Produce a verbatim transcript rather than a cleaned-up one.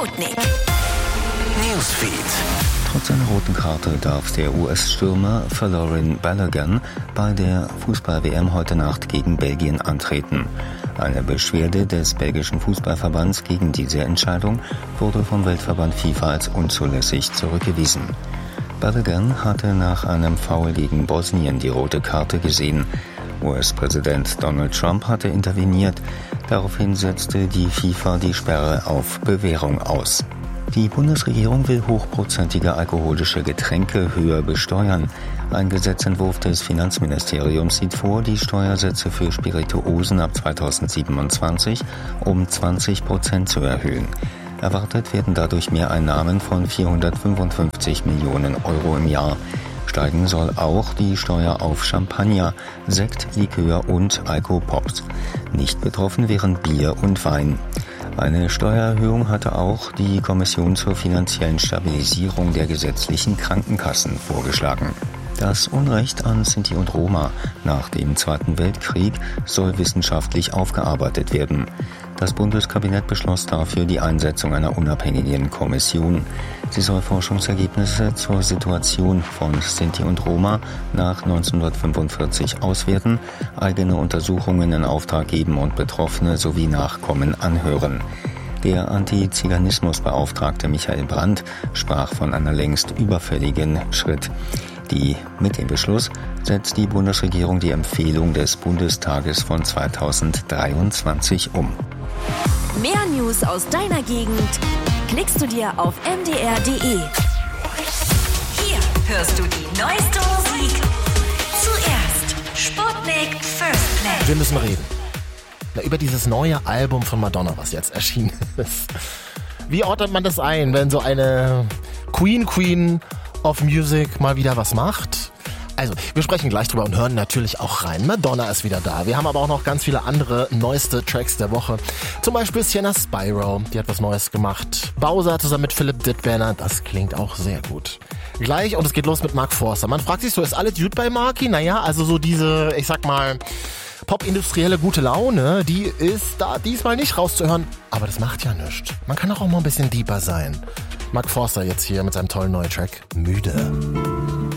Sputnik Newsfeed. Trotz einer roten Karte darf der U S-Stürmer Folarin Balogun bei der Fußball-W M heute Nacht gegen Belgien antreten. Eine Beschwerde des belgischen Fußballverbands gegen diese Entscheidung wurde vom Weltverband FIFA als unzulässig zurückgewiesen. Balogun hatte nach einem Foul gegen Bosnien die rote Karte gesehen. U S-Präsident Donald Trump hatte interveniert. Daraufhin setzte die FIFA die Sperre auf Bewährung aus. Die Bundesregierung will hochprozentige alkoholische Getränke höher besteuern. Ein Gesetzentwurf des Finanzministeriums sieht vor, die Steuersätze für Spirituosen ab zweitausendsiebenundzwanzig um zwanzig Prozent zu erhöhen. Erwartet werden dadurch Mehreinnahmen von vierhundertfünfundfünfzig Millionen Euro im Jahr. Steigen soll auch die Steuer auf Champagner, Sekt, Likör und Alkopops. Nicht betroffen wären Bier und Wein. Eine Steuererhöhung hatte auch die Kommission zur finanziellen Stabilisierung der gesetzlichen Krankenkassen vorgeschlagen. Das Unrecht an Sinti und Roma nach dem Zweiten Weltkrieg soll wissenschaftlich aufgearbeitet werden. Das Bundeskabinett beschloss dafür die Einsetzung einer unabhängigen Kommission. Sie soll Forschungsergebnisse zur Situation von Sinti und Roma nach neunzehnhundertfünfundvierzig auswerten, eigene Untersuchungen in Auftrag geben und Betroffene sowie Nachkommen anhören. Der Antiziganismusbeauftragte Michael Brandt sprach von einer längst überfälligen Schritt. Die, mit dem Beschluss setzt die Bundesregierung die Empfehlung des Bundestages von zweitausenddreiundzwanzig um. Mehr News aus deiner Gegend klickst du dir auf m d r punkt d e. Hier hörst du die neueste Musik. Zuerst Sputnik First Play. Wir müssen reden. Na, über dieses neue Album von Madonna, was jetzt erschienen ist. Wie ordnet man das ein, wenn so eine Queen Queen of Music mal wieder was macht? Also, wir sprechen gleich drüber und hören natürlich auch rein. Madonna ist wieder da. Wir haben aber auch noch ganz viele andere neueste Tracks der Woche. Zum Beispiel Sienna Spyro, die hat was Neues gemacht. Bowser zusammen mit Philipp Dittberner, das klingt auch sehr gut. Gleich, und es geht los mit Mark Forster. Man fragt sich so, ist alles gut bei Marky? Naja, also so diese, ich sag mal, popindustrielle gute Laune, die ist da diesmal nicht rauszuhören. Aber das macht ja nichts. Man kann auch, auch mal ein bisschen deeper sein. Mark Forster jetzt hier mit seinem tollen neuen Track Müde.